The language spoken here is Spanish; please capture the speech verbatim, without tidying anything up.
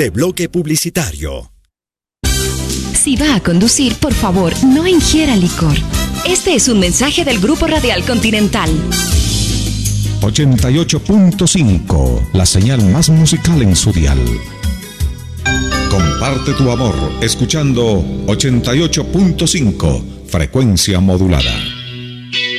de bloque publicitario. Si va a conducir, por favor, no ingiera licor. Este es un mensaje del Grupo Radial Continental. ochenta y ocho punto cinco, la señal más musical en su dial. Comparte tu amor escuchando ochenta y ocho punto cinco, frecuencia modulada.